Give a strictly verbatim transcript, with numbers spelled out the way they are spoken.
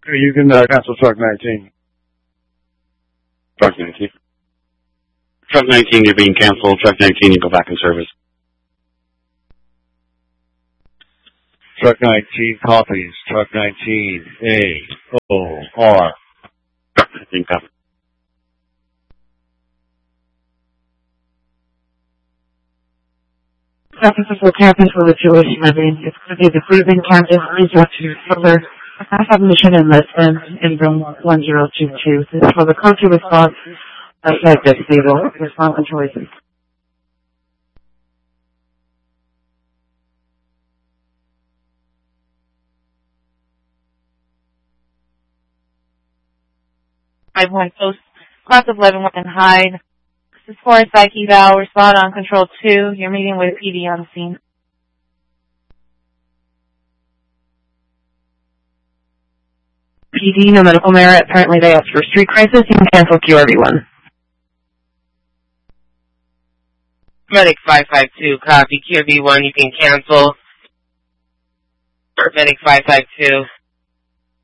You can uh, cancel truck nineteen. Truck nineteen. Truck nineteen, you're being canceled. Truck nineteen, you go back in service. Truck nineteen copies. Truck nineteen, A O R. Truck nineteen copies. Officers will campus for the situation. I mean, it's going to be the cruising campus reach to further submission in Lisbon in room one zero two two. This is for the culture response outside this table. Response and choices. five one post, class of eleven one Hyde. This is for a psych eval, respond on control two. You're meeting with P D on the scene. P D, no medical merit. Apparently they asked for street crisis. You can cancel Q R V one. Medic five five two, copy. Q R V one, you can cancel. Medic five five two.